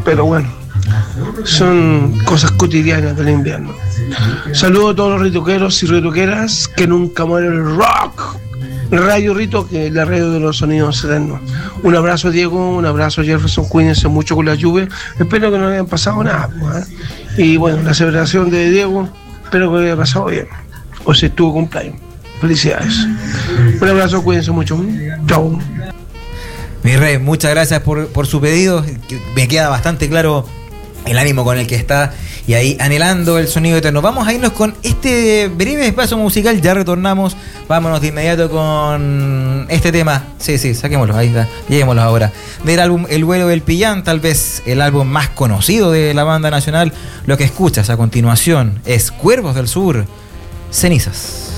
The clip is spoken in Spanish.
pero bueno, son cosas cotidianas del invierno. Saludos a todos los rituqueros y rituqueras, que nunca muere el rock. Radio Rito, que es la radio de los sonidos eternos. Un abrazo, Diego, un abrazo, Jefferson, cuídense mucho con la lluvia. Espero que no hayan pasado nada, ¿eh? Y bueno, la celebración de Diego, espero que haya pasado bien. O si estuvo cumpleaños. Felicidades. Un abrazo, cuídense mucho. Chao. Mi rey, muchas gracias por su pedido. Me queda bastante claro el ánimo con el que está y ahí anhelando el sonido eterno. Vamos a irnos con este breve espacio musical, ya retornamos. Vámonos de inmediato con este tema. Sí, saquémoslo, ahí está, lleguémoslo ahora. Del álbum El vuelo del Pillán, tal vez el álbum más conocido de la banda nacional. Lo que escuchas a continuación es Cuervos del Sur, Cenizas.